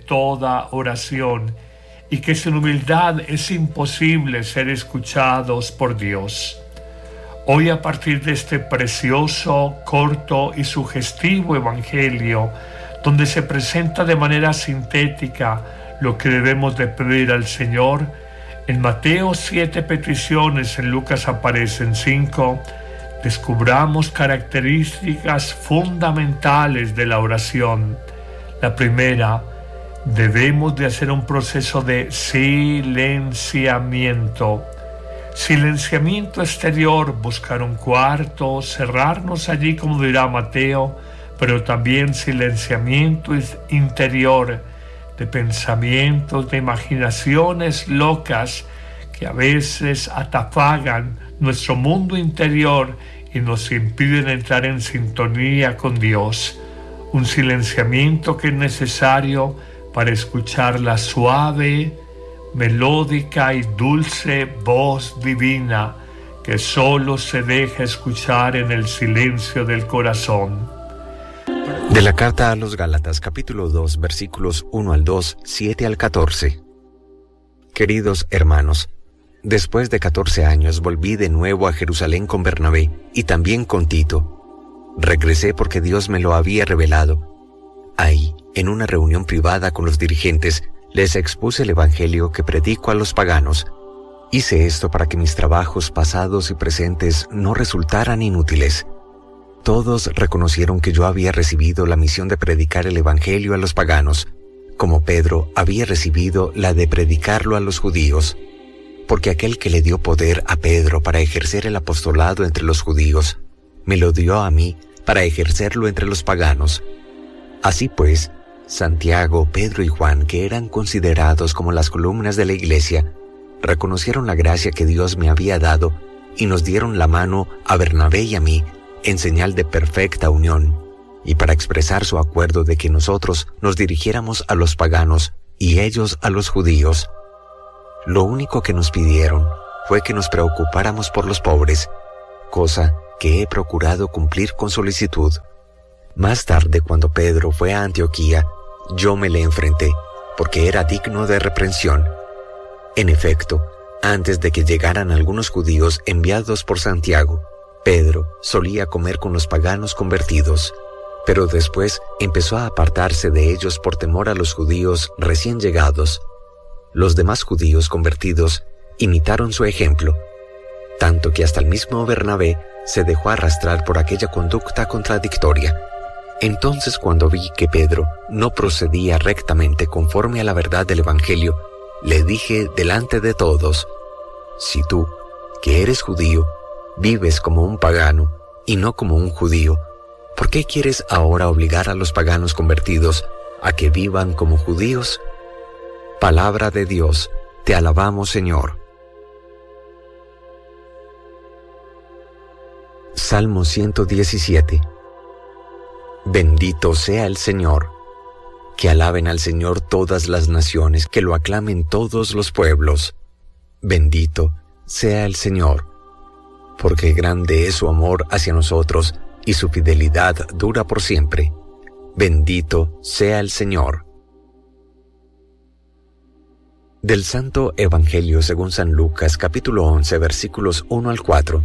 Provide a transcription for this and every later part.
toda oración y que sin humildad es imposible ser escuchados por Dios. Hoy, a partir de este precioso, corto y sugestivo evangelio, donde se presenta de manera sintética lo que debemos de pedir al Señor, en Mateo 7 peticiones, en Lucas aparecen 5, descubramos características fundamentales de la oración. La primera, debemos de hacer un proceso de silenciamiento. Silenciamiento exterior, buscar un cuarto, cerrarnos allí como dirá Mateo, pero también silenciamiento interior de pensamientos, de imaginaciones locas que a veces atafagan nuestro mundo interior y nos impiden entrar en sintonía con Dios. Un silenciamiento que es necesario para escuchar la suave, melódica y dulce voz divina que solo se deja escuchar en el silencio del corazón. De la carta a los Gálatas, capítulo 2, versículos 1 al 2, 7 al 14. Queridos hermanos, después de 14 años volví de nuevo a Jerusalén con Bernabé y también con Tito. Regresé porque Dios me lo había revelado. Ahí, en una reunión privada con los dirigentes, les expuse el evangelio que predico a los paganos. Hice esto para que mis trabajos pasados y presentes no resultaran inútiles. Todos reconocieron que yo había recibido la misión de predicar el evangelio a los paganos, como Pedro había recibido la de predicarlo a los judíos. Porque aquel que le dio poder a Pedro para ejercer el apostolado entre los judíos, me lo dio a mí para ejercerlo entre los paganos. Así pues, Santiago, Pedro y Juan, que eran considerados como las columnas de la iglesia, reconocieron la gracia que Dios me había dado y nos dieron la mano a Bernabé y a mí en señal de perfecta unión, y para expresar su acuerdo de que nosotros nos dirigiéramos a los paganos y ellos a los judíos. Lo único que nos pidieron fue que nos preocupáramos por los pobres, cosa que he procurado cumplir con solicitud. Más tarde, cuando Pedro fue a Antioquía, yo me le enfrenté, porque era digno de reprensión. En efecto, antes de que llegaran algunos judíos enviados por Santiago, Pedro solía comer con los paganos convertidos, pero después empezó a apartarse de ellos por temor a los judíos recién llegados. Los demás judíos convertidos imitaron su ejemplo, tanto que hasta el mismo Bernabé se dejó arrastrar por aquella conducta contradictoria. Entonces, cuando vi que Pedro no procedía rectamente conforme a la verdad del Evangelio, le dije delante de todos: si tú, que eres judío, vives como un pagano y no como un judío, ¿por qué quieres ahora obligar a los paganos convertidos a que vivan como judíos? Palabra de Dios, te alabamos, Señor. Salmo 117. Bendito sea el Señor. Que alaben al Señor todas las naciones, que lo aclamen todos los pueblos. Bendito sea el Señor, porque grande es su amor hacia nosotros, y su fidelidad dura por siempre. Bendito sea el Señor. Del Santo Evangelio según San Lucas, capítulo 11, versículos 1 al 4.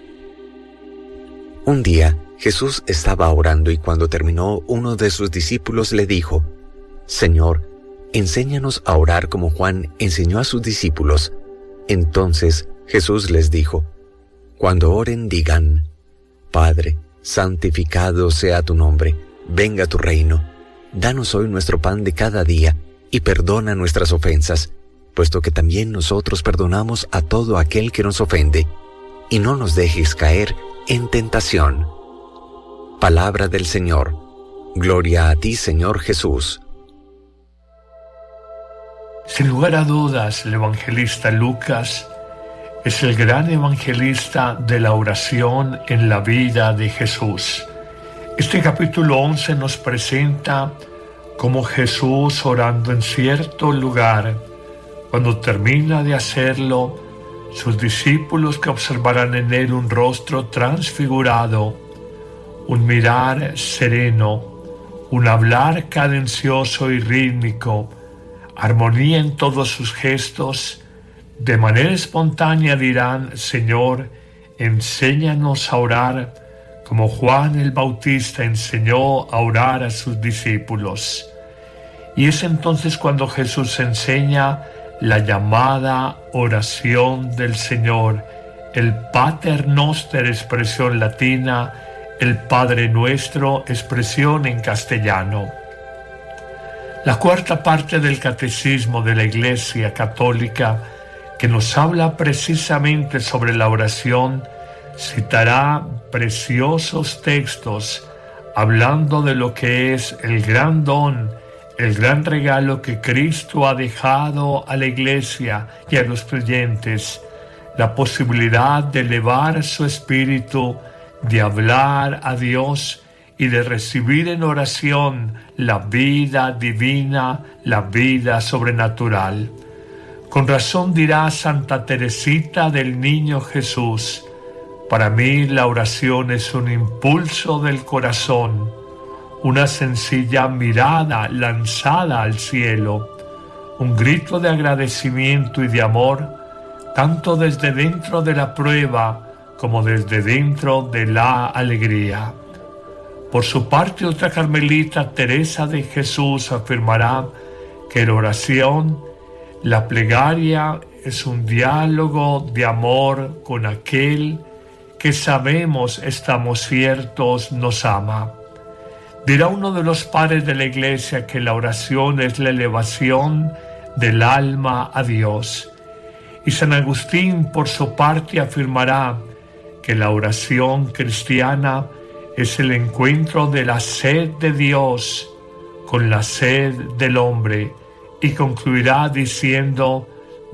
Un día, Jesús estaba orando y cuando terminó, uno de sus discípulos le dijo: Señor, enséñanos a orar como Juan enseñó a sus discípulos. Entonces Jesús les dijo: Cuando oren, digan: Padre, santificado sea tu nombre, venga tu reino. Danos hoy nuestro pan de cada día, y perdona nuestras ofensas, puesto que también nosotros perdonamos a todo aquel que nos ofende. Y no nos dejes caer en tentación. Palabra del Señor. Gloria a ti, Señor Jesús. Sin lugar a dudas, el evangelista Lucas es el gran evangelista de la oración en la vida de Jesús. Este capítulo 11 nos presenta cómo Jesús, orando en cierto lugar, cuando termina de hacerlo, sus discípulos, que observarán en él un rostro transfigurado, un mirar sereno, un hablar cadencioso y rítmico, armonía en todos sus gestos. De manera espontánea dirán: Señor, enséñanos a orar, como Juan el Bautista enseñó a orar a sus discípulos. Y es entonces cuando Jesús enseña la llamada oración del Señor, el Pater Noster, expresión latina, el Padre Nuestro, expresión en castellano. La cuarta parte del Catecismo de la Iglesia Católica, que nos habla precisamente sobre la oración, citará preciosos textos hablando de lo que es el gran don, el gran regalo que Cristo ha dejado a la Iglesia y a los creyentes, la posibilidad de elevar su espíritu, de hablar a Dios y de recibir en oración la vida divina, la vida sobrenatural. Con razón dirá Santa Teresita del Niño Jesús: para mí la oración es un impulso del corazón, una sencilla mirada lanzada al cielo, un grito de agradecimiento y de amor, tanto desde dentro de la prueba como desde dentro de la alegría. Por su parte, otra carmelita, Teresa de Jesús, afirmará que la oración, la plegaria, es un diálogo de amor con aquel que sabemos, estamos ciertos, nos ama. Dirá uno de los padres de la Iglesia que la oración es la elevación del alma a Dios. Y San Agustín, por su parte, afirmará que la oración cristiana es el encuentro de la sed de Dios con la sed del hombre, y concluirá diciendo: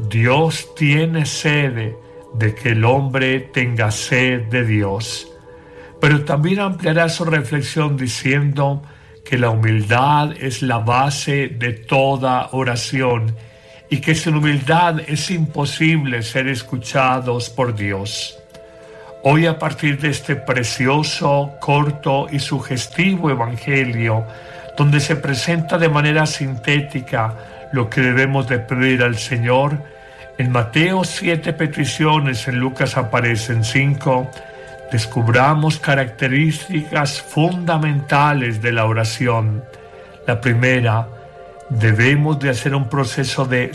Dios tiene sed de que el hombre tenga sed de Dios. Pero también ampliará su reflexión diciendo que la humildad es la base de toda oración y que sin humildad es imposible ser escuchados por Dios. Hoy, a partir de este precioso, corto y sugestivo evangelio, donde se presenta de manera sintética lo que debemos de pedir al Señor, en Mateo 7 peticiones, en Lucas aparecen 5, descubramos características fundamentales de la oración. La primera, debemos de hacer un proceso de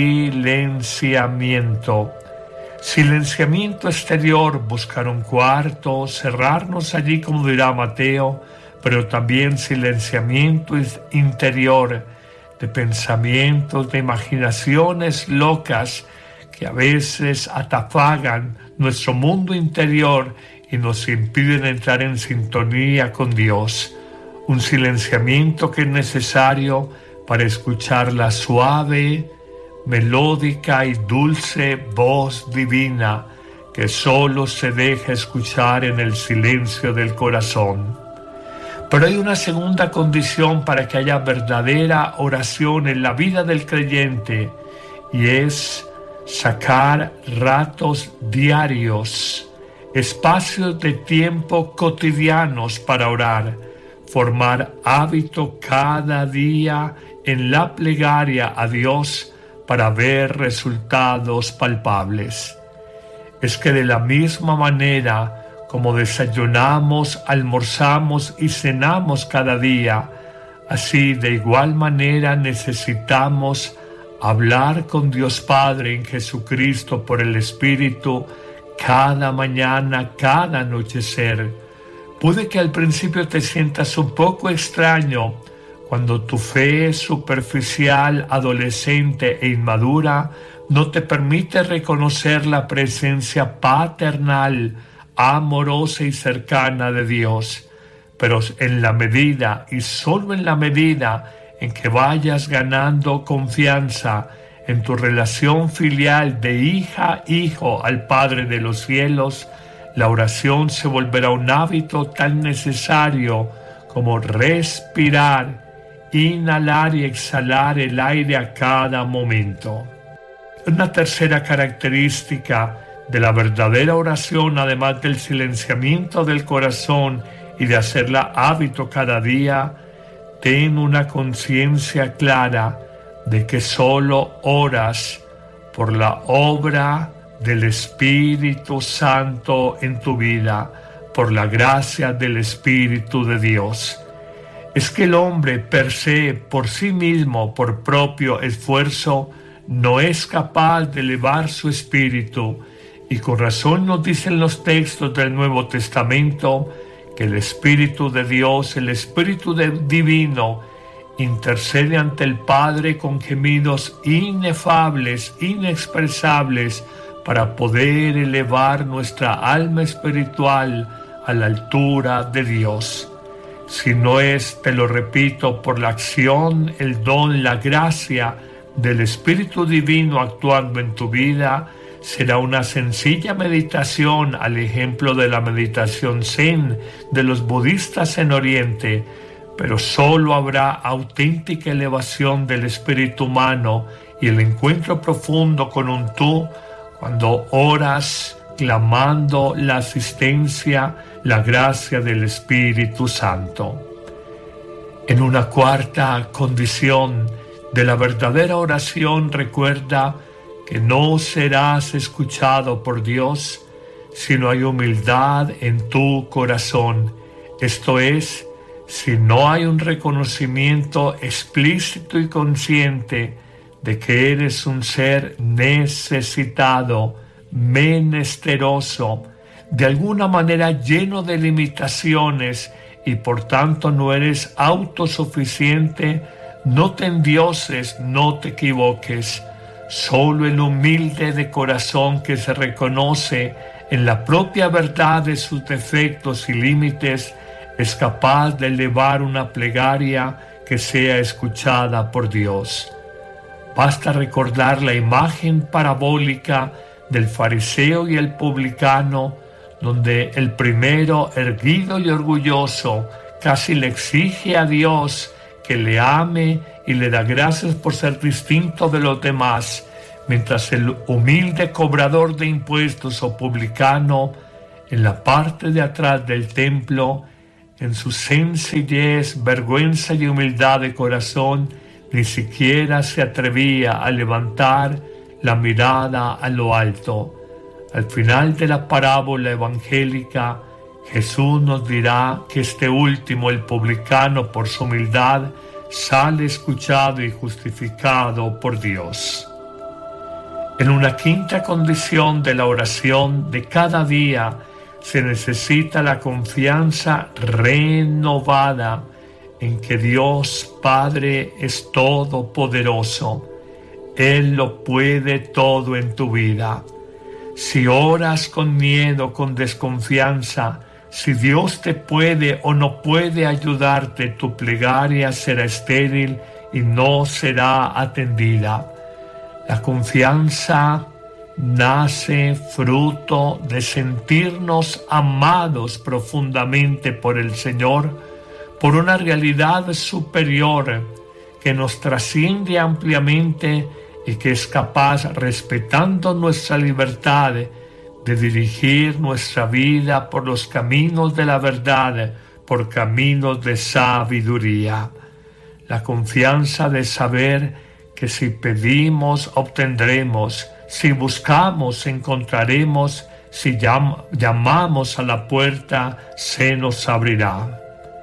silenciamiento. Silenciamiento exterior, buscar un cuarto, cerrarnos allí como dirá Mateo, pero también silenciamiento interior, de pensamientos, de imaginaciones locas que a veces atafagan nuestro mundo interior y nos impiden entrar en sintonía con Dios. Un silenciamiento que es necesario para escuchar la suave, melódica y dulce voz divina que solo se deja escuchar en el silencio del corazón. Pero hay una segunda condición para que haya verdadera oración en la vida del creyente, y es sacar ratos diarios, espacios de tiempo cotidianos para orar, formar hábito cada día en la plegaria a Dios para ver resultados palpables. Es que de la misma manera como desayunamos, almorzamos y cenamos cada día, así de igual manera necesitamos hablar con Dios Padre en Jesucristo por el Espíritu cada mañana, cada anochecer. Puede que al principio te sientas un poco extraño cuando tu fe superficial, adolescente e inmadura no te permite reconocer la presencia paternal, amorosa y cercana de Dios. Pero en la medida, y solo en la medida, en que vayas ganando confianza en tu relación filial de hija-hijo al Padre de los cielos, la oración se volverá un hábito tan necesario como respirar, inhalar y exhalar el aire a cada momento. Una tercera característica de la verdadera oración, además del silenciamiento del corazón y de hacerla hábito cada día, ten una conciencia clara de que solo oras por la obra del Espíritu Santo en tu vida, por la gracia del Espíritu de Dios. Es que el hombre per se, por sí mismo, por propio esfuerzo, no es capaz de elevar su espíritu, y con razón nos dicen los textos del Nuevo Testamento que el Espíritu de Dios, el Espíritu Divino, intercede ante el Padre con gemidos inefables, inexpresables, para poder elevar nuestra alma espiritual a la altura de Dios. Si no es, te lo repito, por la acción, el don, la gracia del Espíritu Divino actuando en tu vida, será una sencilla meditación al ejemplo de la meditación Zen de los budistas en Oriente, pero solo habrá auténtica elevación del espíritu humano y el encuentro profundo con un tú cuando oras clamando la asistencia, la gracia del Espíritu Santo. En una cuarta condición de la verdadera oración, recuerda que no serás escuchado por Dios si no hay humildad en tu corazón. Esto es, si no hay un reconocimiento explícito y consciente de que eres un ser necesitado, menesteroso, de alguna manera lleno de limitaciones y por tanto no eres autosuficiente, no te endioses, no te equivoques. Solo el humilde de corazón que se reconoce en la propia verdad de sus defectos y límites es capaz de elevar una plegaria que sea escuchada por Dios. Basta recordar la imagen parabólica del fariseo y el publicano, donde el primero, erguido y orgulloso, casi le exige a Dios que le ame y le da gracias por ser distinto de los demás, mientras el humilde cobrador de impuestos o publicano, en la parte de atrás del templo, en su sencillez, vergüenza y humildad de corazón, ni siquiera se atrevía a levantar la mirada a lo alto. Al final de la parábola evangélica, Jesús nos dirá que este último, el publicano, por su humildad, sale escuchado y justificado por Dios. En una quinta condición de la oración de cada día se necesita la confianza renovada en que Dios Padre es todopoderoso. Él lo puede todo en tu vida. Si oras con miedo, con desconfianza, si Dios te puede o no puede ayudarte, tu plegaria será estéril y no será atendida. La confianza nace fruto de sentirnos amados profundamente por el Señor, por una realidad superior que nos trasciende ampliamente y que es capaz, respetando nuestra libertad, de dirigir nuestra vida por los caminos de la verdad, por caminos de sabiduría. La confianza de saber que si pedimos, obtendremos, si buscamos, encontraremos, si llamamos a la puerta, se nos abrirá.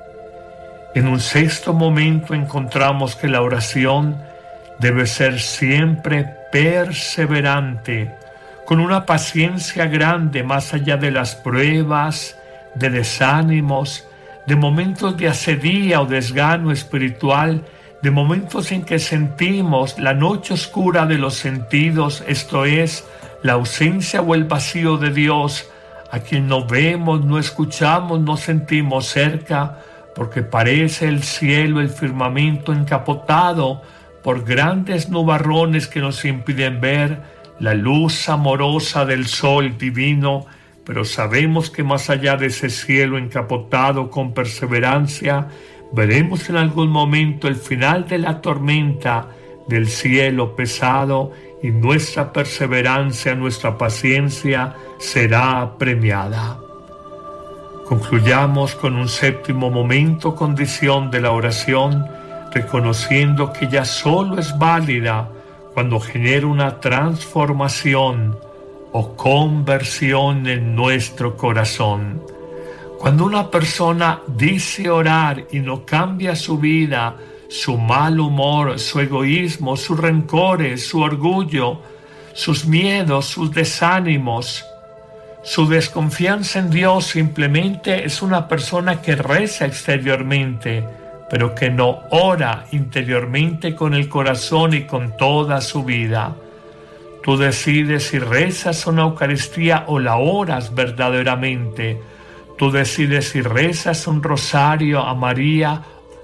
En un sexto momento encontramos que la oración debe ser siempre perseverante, con una paciencia grande más allá de las pruebas, de desánimos, de momentos de asedía o desgano espiritual, de momentos en que sentimos la noche oscura de los sentidos, esto es, la ausencia o el vacío de Dios, a quien no vemos, no escuchamos, no sentimos cerca, porque parece el cielo, el firmamento encapotado por grandes nubarrones que nos impiden ver la luz amorosa del sol divino, pero sabemos que más allá de ese cielo encapotado con perseverancia, veremos en algún momento el final de la tormenta del cielo pesado y nuestra perseverancia, nuestra paciencia será premiada. Concluyamos con un séptimo momento, condición de la oración, reconociendo que ella solo es válida cuando genera una transformación o conversión en nuestro corazón. Cuando una persona dice orar y no cambia su vida, su mal humor, su egoísmo, sus rencores, su orgullo, sus miedos, sus desánimos, su desconfianza en Dios, simplemente es una persona que reza exteriormente, pero que no ora interiormente con el corazón y con toda su vida. Tú decides si rezas una Eucaristía o la oras verdaderamente. Tú decides si rezas un rosario a María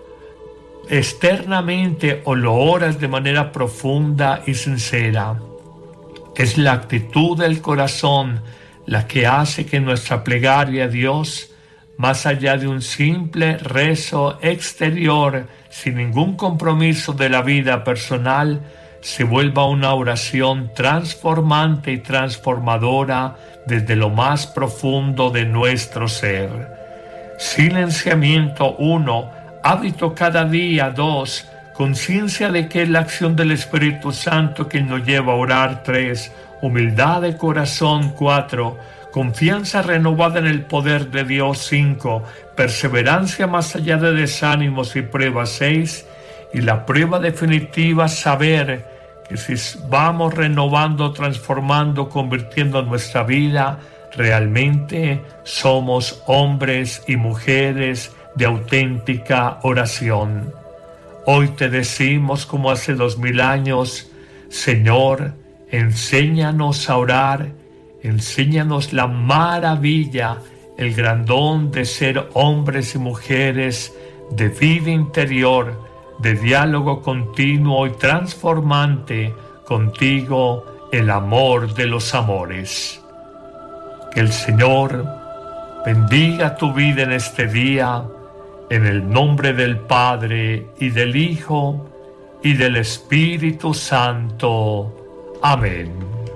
externamente o lo oras de manera profunda y sincera. Es la actitud del corazón la que hace que nuestra plegaria a Dios, más allá de un simple rezo exterior, sin ningún compromiso de la vida personal, se vuelva una oración transformante y transformadora desde lo más profundo de nuestro ser. Silenciamiento 1, hábito cada día 2, conciencia de que es la acción del Espíritu Santo que nos lleva a orar 3, humildad de corazón 4, confianza renovada en el poder de Dios 5, perseverancia más allá de desánimos y pruebas 6, y la prueba definitiva, saber que si vamos renovando, transformando, convirtiendo nuestra vida, realmente somos hombres y mujeres de auténtica oración. Hoy te decimos, como hace 2000 años, Señor, enséñanos a orar, enséñanos la maravilla, el gran don de ser hombres y mujeres de vida interior, de diálogo continuo y transformante contigo, el amor de los amores. Que el Señor bendiga tu vida en este día, en el nombre del Padre, y del Hijo, y del Espíritu Santo. Amén.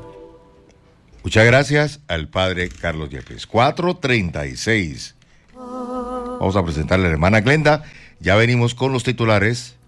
Muchas gracias al Padre Carlos Yepes. 4:36. Vamos a presentarle a la hermana Glenda. Ya venimos con los titulares